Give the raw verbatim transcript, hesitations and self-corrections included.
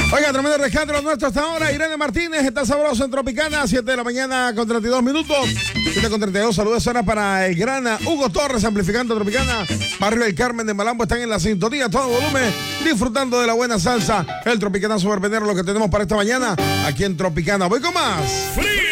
Oiga, tremendo rescate los nuestros hasta ahora. Irene Martínez está sabroso en Tropicana, siete de la mañana con treinta y dos minutos. siete con treinta y dos, saludos ahora para el gran Hugo Torres, amplificando Tropicana. Barrio El Carmen de Malambo están en la sintonía, todo volumen, disfrutando de la buena salsa. El Tropicana Super Venero, lo que tenemos para esta mañana aquí en Tropicana. Voy con más.